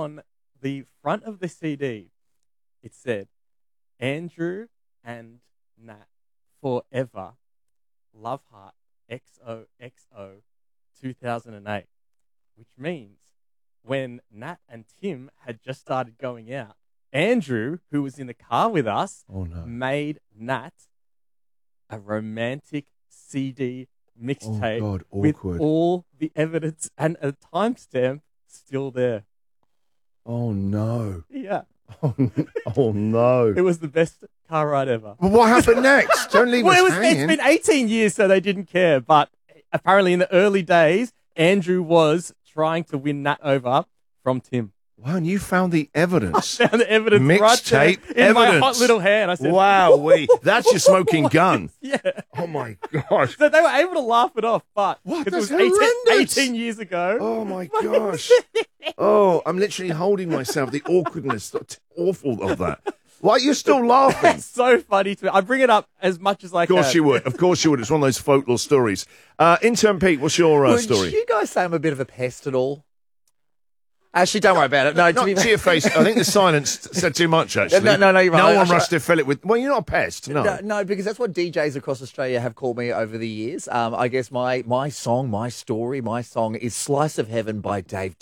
on the front of the CD, it said, Andrew and Nat forever, Love Heart XOXO 2008, which means when Nat and Tim had just started going out, Andrew, who was in the car with us, made Nat a romantic CD mixtape with all the evidence and a timestamp still there. Oh, no. Yeah. Oh, no. It was the best car ride ever. Well, what happened next? Don't leave us hanging. It's been 18 years, so they didn't care. But apparently in the early days, Andrew was trying to win Nat over from Tim. Wow, and you found the evidence. I found the evidence Mixtape right there in my hot little hand. I said, wow, that's your smoking gun. Yeah. Oh, my gosh. So they were able to laugh it off, but what? It was Horrendous. 18 years ago. Oh, my gosh. Oh, I'm literally holding myself. The awkwardness, awful of that. Why are you still laughing? It's so funny to me. I bring it up as much as I can. Of course you would. Of course you would. It's one of those folklore stories. Intern Pete, what's your story? Would you guys say I'm a bit of a pest at all? Actually, don't worry about it. No, not to your face. I think the silence said too much, actually. No, you're right. No one rushed to fill it with... Well, you're not a pest, no. No, because that's what DJs across Australia have called me over the years. I guess my song is Slice of Heaven by Dave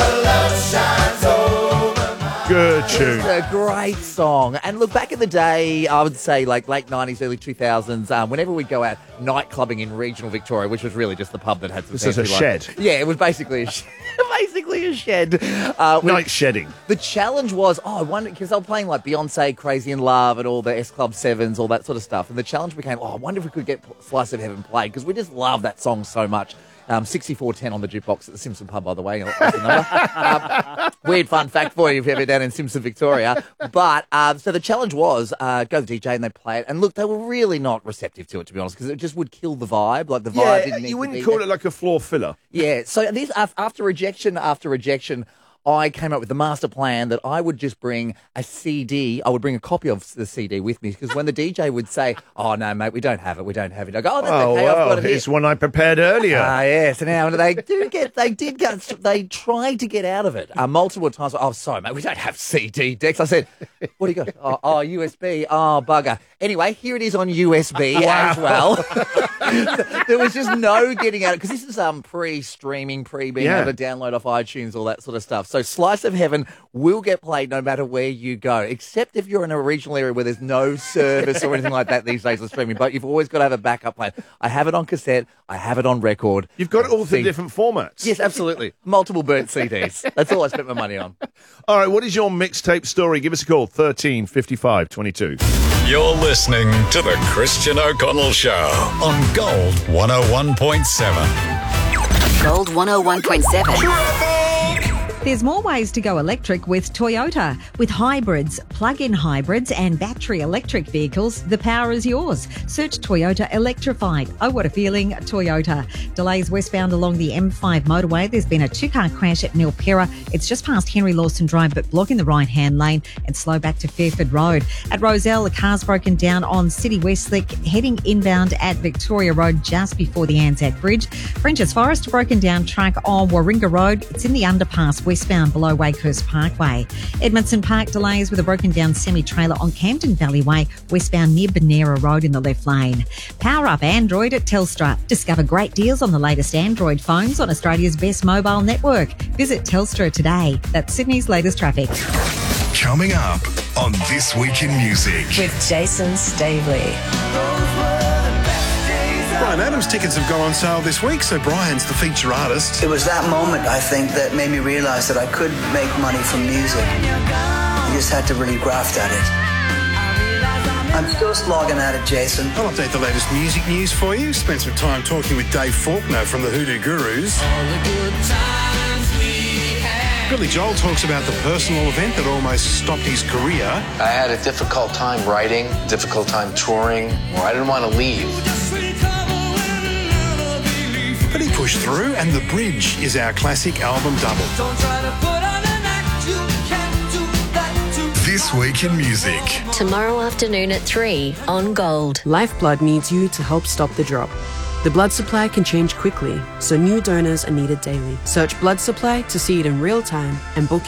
Dobbs. Good tune. It's a great song. And look, back in the day, I would say like late 90s, early 2000s, whenever we'd go out night clubbing in regional Victoria, which was really just the pub that had some... This is a shed. Yeah, it was basically a shed. Basically a shed. Night shedding. The challenge was, I wonder, because they were playing like Beyonce, Crazy in Love and all the S Club 7s, all that sort of stuff. And the challenge became, I wonder if we could get Slice of Heaven played, because we just love that song so much. 6410 on the jukebox at the Simpson pub, by the way. That's the number. Weird fun fact for you if you're ever down in Simpson, Victoria. But so the challenge was go to the DJ and they play it. And look, they were really not receptive to it, to be honest, because it just would kill the vibe. Like the vibe didn't need you to wouldn't be call there. it like a floor filler. Yeah. So this after rejection, I came up with the master plan that I would just bring a CD. I would bring a copy of the CD with me, because when the DJ would say, "Oh no, mate, we don't have it," I go, "Oh, that's okay. I've got it here." It's one I prepared earlier. Yes. And now they tried to get out of it multiple times. Oh, sorry, mate, we don't have CD decks. I said, "What do you got?" Oh, USB. Oh, bugger. Anyway, here it is on USB as well. There was just no getting out of it, because this is pre-streaming, being able to download off iTunes, all that sort of stuff. So Slice of Heaven will get played no matter where you go, except if you're in a regional area where there's no service or anything like that these days of streaming. But you've always got to have a backup plan. I have it on cassette. I have it on record. You've got it all through different formats. Yes, absolutely. Multiple burnt CDs. That's all I spent my money on. All right, what is your mixtape story? Give us a call, 13 55 22. You're listening to The Christian O'Connell Show on Gold 101.7. Gold 101.7. There's more ways to go electric with Toyota. With hybrids, plug-in hybrids and battery electric vehicles, the power is yours. Search Toyota Electrified. Oh, what a feeling, Toyota. Delays westbound along the M5 motorway. There's been a two-car crash at Milpera. It's just past Henry Lawson Drive, but blocking the right-hand lane, and slow back to Fairford Road. At Roselle, the car's broken down on City Westlake, heading inbound at Victoria Road just before the Anzac Bridge. French's Forest, broken down track on Warringah Road. It's in the underpass westbound below Wakehurst Parkway. Edmondson Park delays with a broken down semi-trailer on Camden Valley Way, westbound near Benera Road in the left lane. Power up Android at Telstra. Discover great deals on the latest Android phones on Australia's best mobile network. Visit Telstra today. That's Sydney's latest traffic. Coming up on This Week in Music With Jason Stavely. Bryan Adams tickets have gone on sale this week, so Brian's the feature artist. It was that moment, I think, that made me realise that I could make money from music. I just had to really graft at it. I'm still slogging at it, Jason. I'll update the latest music news for you. Spent some time talking with Dave Faulkner from the Hoodoo Gurus. Billy Joel talks about the personal event that almost stopped his career. I had a difficult time writing, difficult time touring. I didn't want to leave. But he pushed through, and The Bridge is our classic album double. This Week in Music. Tomorrow afternoon at 3 on Gold. Lifeblood needs you to help stop the drop. The blood supply can change quickly, so new donors are needed daily. Search blood supply to see it in real time and book